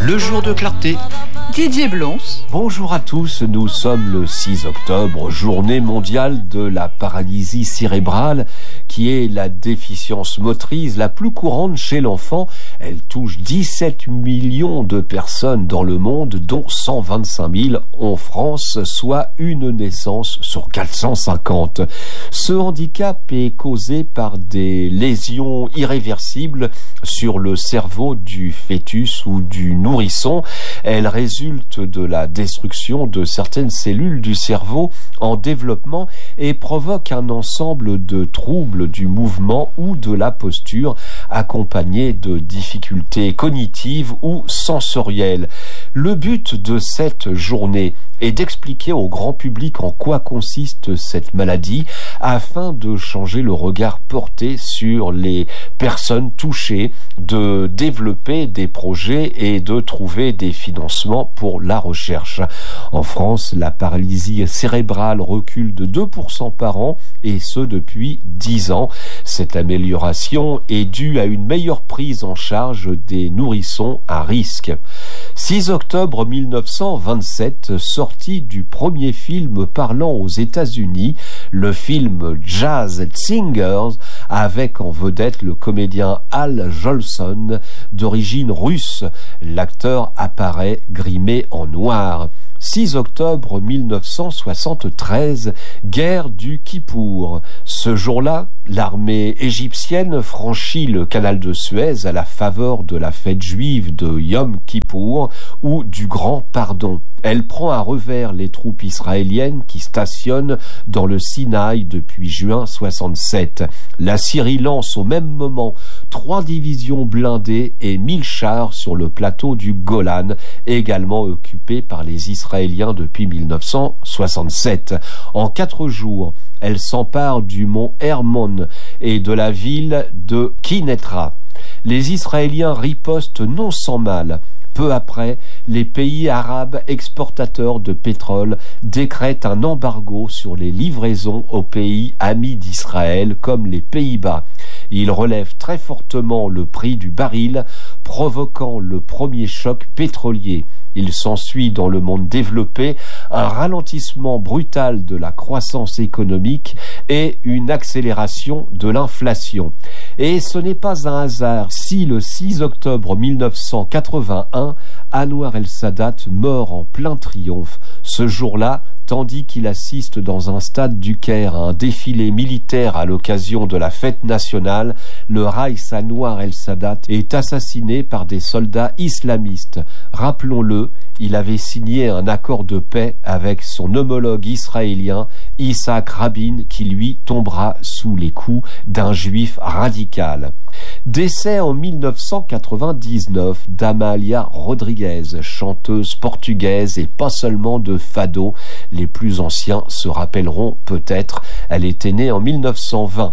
Le jour de clarté. Didier Blons. Bonjour à tous, nous sommes le 6 octobre, journée mondiale de la paralysie cérébrale, qui est la déficience motrice la plus courante chez l'enfant. Elle touche 17 millions de personnes dans le monde, dont 125 000 en France, soit une naissance sur 450. Ce handicap est causé par des lésions irréversibles sur le cerveau du fœtus ou du nourrisson. Elle résulte de la destruction de certaines cellules du cerveau en développement et provoque un ensemble de troubles du mouvement ou de la posture, accompagnés de difficultés cognitives ou sensorielles. Le but de cette journée est d'expliquer au grand public en quoi consiste cette maladie, afin de changer le regard porté sur les personnes touchées, de développer des projets et de trouver des financements pour la recherche. En France, la paralysie cérébrale recule de 2% par an, et ce depuis 10 ans. Cette amélioration est due à une meilleure prise en charge des nourrissons à risque. 6 octobre 1927, sortie du premier film parlant aux États-Unis, le film Jazz Singers, avec en vedette le comédien Al Jolson, d'origine russe. L'acteur apparaît grimé en noir. 6 octobre 1973, guerre du Kippour. Ce jour-là, l'armée égyptienne franchit le canal de Suez à la faveur de la fête juive de Yom Kippour ou du Grand Pardon. Elle prend à revers les troupes israéliennes qui stationnent dans le Sinaï depuis juin 67. La Syrie lance au même moment 3 divisions blindées et 1000 chars sur le plateau du Golan, également occupé par les Israéliens depuis 1967. En 4 jours, elle s'empare du mont Hermon et de la ville de Kinetra. Les Israéliens ripostent non sans mal. Peu après, les pays arabes exportateurs de pétrole décrètent un embargo sur les livraisons aux pays amis d'Israël comme les Pays-Bas. Ils relèvent très fortement le prix du baril, provoquant le premier choc pétrolier. Il s'ensuit dans le monde développé un ralentissement brutal de la croissance économique et une accélération de l'inflation. Et ce n'est pas un hasard si le 6 octobre 1981, Anwar el-Sadat meurt en plein triomphe. Ce jour-là, tandis qu'il assiste dans un stade du Caire à un défilé militaire à l'occasion de la fête nationale, le Raïs Anwar el-Sadat est assassiné par des soldats islamistes. Rappelons-le, il avait signé un accord de paix avec son homologue israélien, Yitzhak Rabin, qui lui tombera sous les coups d'un juif radical. Décès en 1999 d'Amalia Rodriguez, chanteuse portugaise et pas seulement de fado. Les plus anciens se rappelleront peut-être, elle était née en 1920.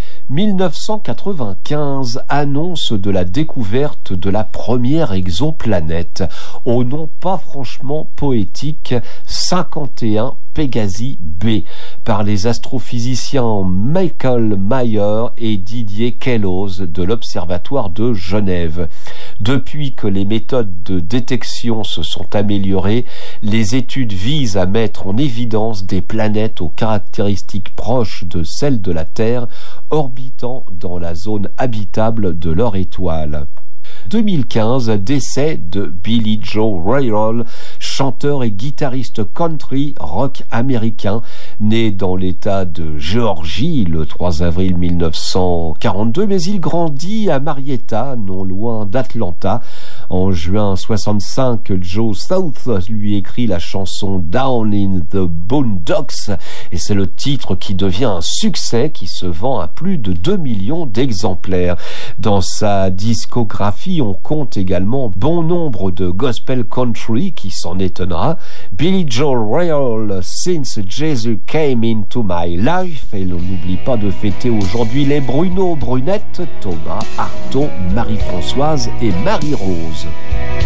1995 annonce de la découverte de la première exoplanète, au nom pas franchement poétique, 51 Pégasi B, par les astrophysiciens Michael Mayer et Didier Queloz de l'Observatoire de Genève. Depuis que les méthodes de détection se sont améliorées, les études visent à mettre en évidence des planètes aux caractéristiques proches de celles de la Terre, orbitant dans la zone habitable de leur étoile. 2015, décès de Billy Joe Royal, chanteur et guitariste country rock américain, né dans l'État de Géorgie le 3 avril 1942, mais il grandit à Marietta, non loin d'Atlanta. En juin 65, Joe South lui écrit la chanson Down in the Boondocks, et c'est le titre qui devient un succès qui se vend à plus de 2 millions d'exemplaires. Dans sa discographie, on compte également bon nombre de gospel country qui s'en étonnera. Billy Joe Royal, Since Jesus Came Into My Life, et l'on n'oublie pas de fêter aujourd'hui les Bruno, Brunette, Thomas, Artaud, Marie-Françoise et Marie-Rose.